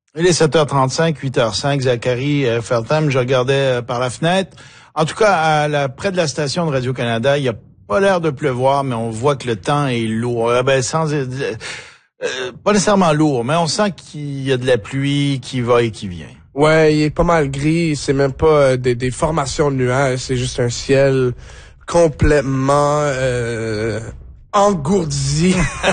Il est 7h35, 8h05, Zachary Feltham, je regardais par la fenêtre. En tout cas, près de la station de Radio-Canada, il n'y a pas l'air de pleuvoir, mais on voit que le temps est lourd. Pas nécessairement lourd, mais on sent qu'il y a de la pluie qui va et qui vient. Ouais, il est pas mal gris, c'est même pas des formations de nuages, c'est juste un ciel complètement engourdi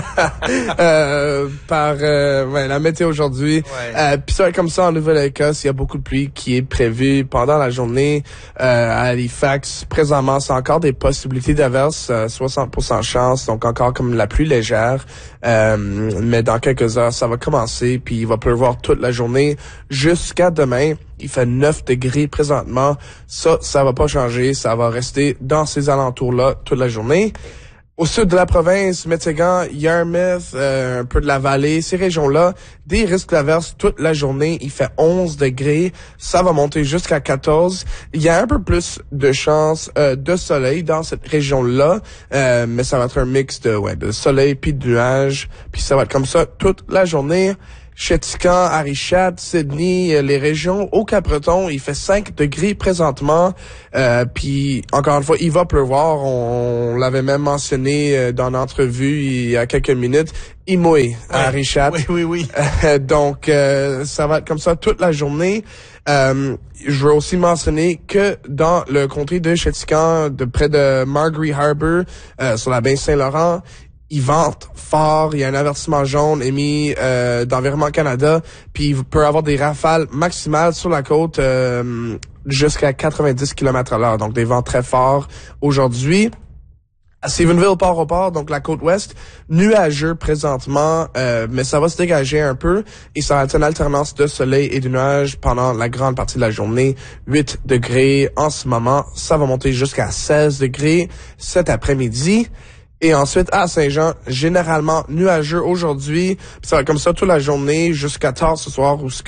par la météo aujourd'hui. Ouais. Puis ça va être comme ça en Nouvelle-Écosse, il y a beaucoup de pluie qui est prévue pendant la journée. À Halifax, présentement, c'est encore des possibilités d'averses, 60% chance, donc encore comme la pluie légère. Mais dans quelques heures, ça va commencer, puis il va pleuvoir toute la journée jusqu'à demain. Il fait 9 degrés présentement. Ça va pas changer, ça va rester dans ces alentours-là toute la journée. Au sud de la province, Métégan, Yarmouth, un peu de la vallée, ces régions-là, des risques d'averses toute la journée. Il fait 11 degrés. Ça va monter jusqu'à 14. Il y a un peu plus de chance de soleil dans cette région-là, mais ça va être un mix de soleil puis de nuages. Puis ça va être comme ça toute la journée. Chéticamp, Arichat, Sydney, les régions au Cap-Breton, il fait 5 degrés présentement. Puis encore une fois, il va pleuvoir. On l'avait même mentionné dans l'entrevue il y a quelques minutes. Il mouille à Arichat. Oui. Donc ça va être comme ça toute la journée. Je veux aussi mentionner que dans le comté de Chéticamp, de près de Margery Harbour, sur la baie Saint-Laurent, il vente fort, il y a un avertissement jaune émis d'Environnement Canada, puis il peut avoir des rafales maximales sur la côte jusqu'à 90 km/h, donc des vents très forts aujourd'hui. À Stephenville, Port-au-Port, donc la côte ouest, nuageux présentement, mais ça va se dégager un peu et ça va être une alternance de soleil et de nuages pendant la grande partie de la journée. 8 degrés en ce moment, ça va monter jusqu'à 16 degrés cet après-midi. Et ensuite, à Saint-Jean, généralement nuageux aujourd'hui. Puis ça va être comme ça toute la journée jusqu'à tard ce soir où il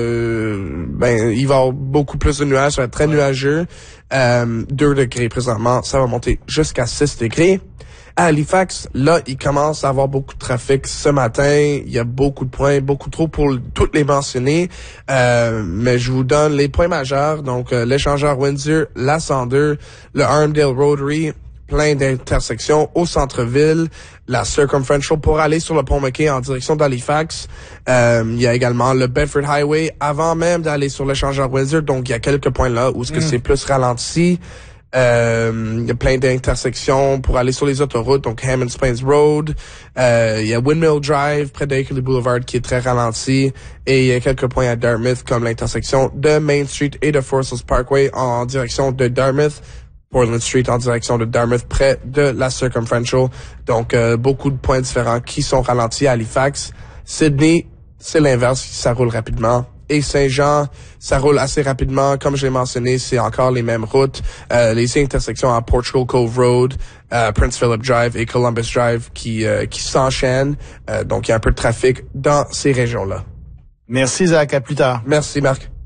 va y avoir beaucoup plus de nuages. Ça va être très nuageux. 2 degrés présentement. Ça va monter jusqu'à 6 degrés. À Halifax, là, il commence à avoir beaucoup de trafic ce matin. Il y a beaucoup de points, beaucoup trop pour toutes les mentionner. Mais je vous donne les points majeurs. Donc, l'échangeur Windsor, la 102, le Armdale Rotary, plein d'intersections au centre-ville, la Circumferential pour aller sur le pont McKay en direction d'Halifax. Il y a également le Bedford Highway avant même d'aller sur l'échangeur Windsor. Donc, il y a quelques points là où c'est plus ralenti. Il y a plein d'intersections pour aller sur les autoroutes, donc Hammond Plains Road. Il y a Windmill Drive près d'Akerley Boulevard qui est très ralenti. Et il y a quelques points à Dartmouth comme l'intersection de Main Street et de Forest Hills Parkway en direction de Dartmouth. Portland Street en direction de Dartmouth, près de la Circumferential. Donc, beaucoup de points différents qui sont ralentis à Halifax. Sydney, c'est l'inverse, ça roule rapidement. Et Saint-Jean, ça roule assez rapidement. Comme je l'ai mentionné, c'est encore les mêmes routes. Les intersections à Portugal Cove Road, Prince Philip Drive et Columbus Drive qui s'enchaînent. Donc, il y a un peu de trafic dans ces régions-là. Merci, Zach. À plus tard. Merci, Marc.